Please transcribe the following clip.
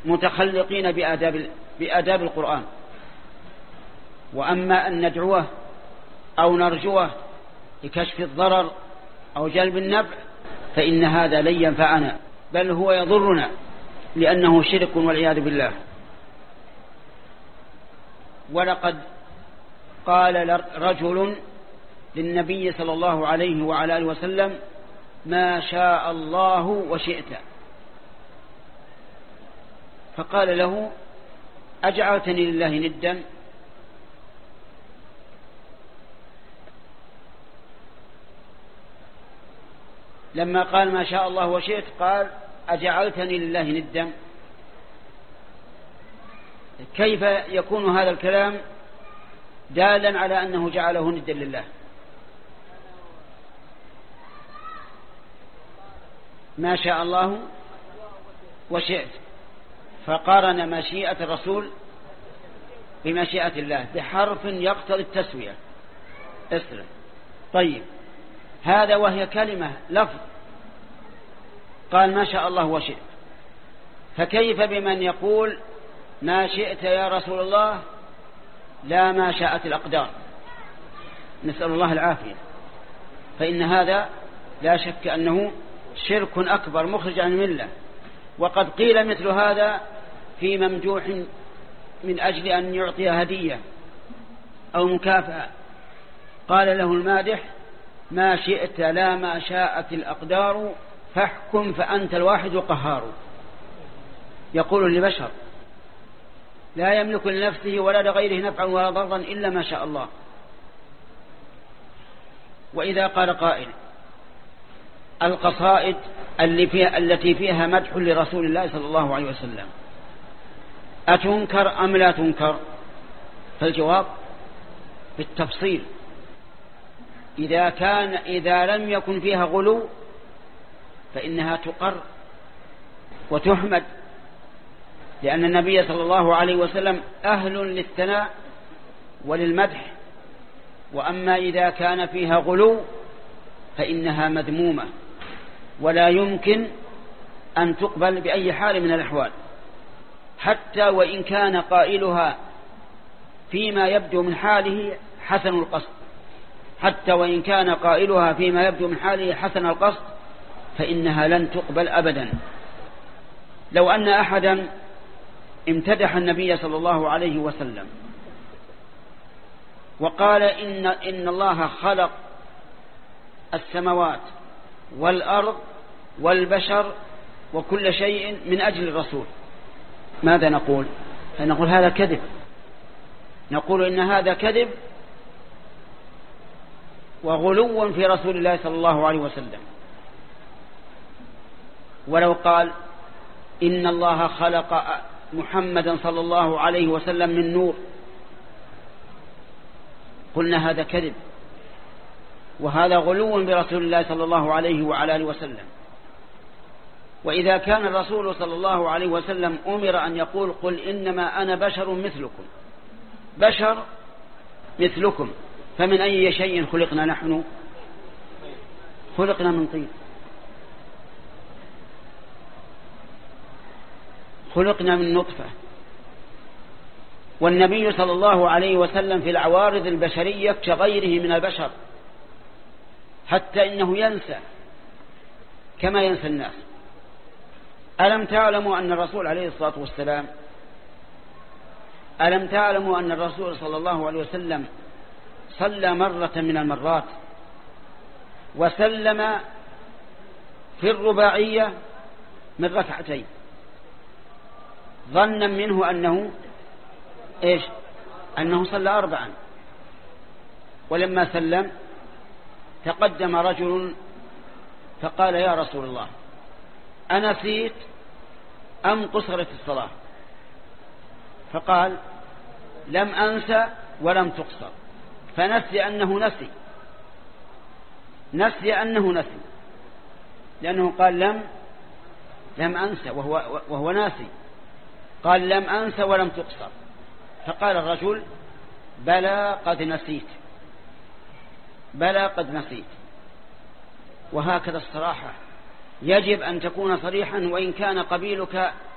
متخلقين بآداب القرآن. وأما أن ندعوه أو نرجوه لكشف الضرر أو جلب النفع فإن هذا لن ينفعنا، بل هو يضرنا، لأنه شرك والعياذ بالله. ولقد قال رجل للنبي صلى الله عليه وعلى آله وسلم: ما شاء الله وشئت. فقال له: أجعلتني لله ندا؟ لما قال ما شاء الله وشئت قال: أجعلتني لله ندا؟ كيف يكون هذا الكلام دالا على أنه جعله ندا لله؟ ما شاء الله وشئت، فقارن مشيئة الرسول بمشيئة الله بحرف يقتضي التسوية. اسلم. طيب، هذا وهي كلمة لفظ، قال ما شاء الله وشئت، فكيف بمن يقول ما شئت يا رسول الله لا ما شاءت الأقدار؟ نسأل الله العافية. فإن هذا لا شك أنه شرك أكبر مخرج عن الملة. وقد قيل مثل هذا في ممدوح من أجل أن يعطي هدية أو مكافأة، قال له المادح: ما شئت لا ما شاءت الأقدار فاحكم فأنت الواحد القهار. يقول لبشر لا يملك لنفسه ولا لغيره نفعا ولا ضرا إلا ما شاء الله. وإذا قال قائل: القصائد التي فيها مدح لرسول الله صلى الله عليه وسلم أتنكر أم لا تنكر؟ فالجواب بالتفصيل. إذا لم يكن فيها غلو فإنها تقر وتحمد، لأن النبي صلى الله عليه وسلم أهل للثناء وللمدح. وأما إذا كان فيها غلو فإنها مذمومة ولا يمكن أن تقبل بأي حال من الأحوال، حتى وإن كان قائلها فيما يبدو من حاله حسن القصد، حتى وإن كان قائلها فيما يبدو من حاله حسن القصد فإنها لن تقبل أبدا. لو أن أحدا امتدح النبي صلى الله عليه وسلم وقال إن الله خلق السماوات والأرض والبشر وكل شيء من أجل الرسول، ماذا نقول؟ فنقول هذا كذب، نقول إن هذا كذب وغلو في رسول الله صلى الله عليه وسلم. ولو قال إن الله خلق محمدا صلى الله عليه وسلم من نور قلنا هذا كذب وهذا غلو برسول الله صلى الله عليه وعلى آله وسلم. وإذا كان الرسول صلى الله عليه وسلم أمر أن يقول قل إنما أنا بشر مثلكم، بشر مثلكم، فمن أي شيء خلقنا نحن؟ خلقنا من طين، خلقنا من نطفة. والنبي صلى الله عليه وسلم في العوارض البشرية كغيره من البشر، حتى إنه ينسى كما ينسى الناس. ألم تعلموا أن الرسول عليه الصلاة والسلام ألم تعلموا أن الرسول صلى الله عليه وسلم صلى مرة من المرات وسلم في الرباعية من ركعتين ظنا منه أنه صلى 4، ولما سلم تقدم رجل فقال يا رسول الله أنسيت أم قصرت الصلاة؟ فقال لم أنسى ولم تقصر، فنسي أنه نسي لأنه قال لم أنسى وهو ناسي، قال لم أنسى ولم تقصر. فقال الرجل بلى قد نسيت. وهكذا الصراحة يجب أن تكون صريحا وإن كان قبيلك